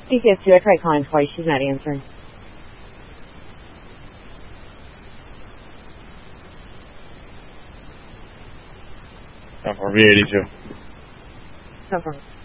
CCS2, I tried calling twice. She's not answering. For V82. No problem.